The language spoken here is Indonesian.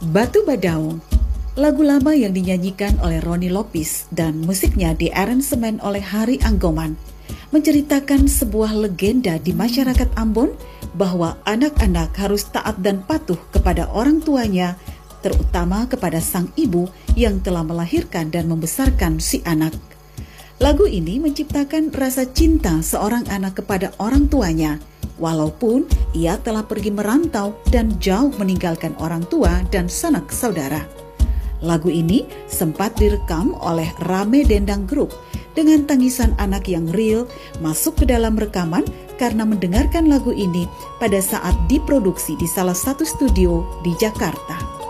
Batu Badaung, lagu lama yang dinyanyikan oleh Ronnie Lopis dan musiknya diaransemen oleh Hari Anggoman, menceritakan sebuah legenda di masyarakat Ambon bahwa anak-anak harus taat dan patuh kepada orang tuanya, terutama kepada sang ibu yang telah melahirkan dan membesarkan si anak. Lagu ini menciptakan rasa cinta seorang anak kepada orang tuanya, walaupun ia telah pergi merantau dan jauh meninggalkan orang tua dan sanak saudara. Lagu ini sempat direkam oleh Rame Dendang Group dengan tangisan anak yang real masuk ke dalam rekaman karena mendengarkan lagu ini pada saat diproduksi di salah satu studio di Jakarta.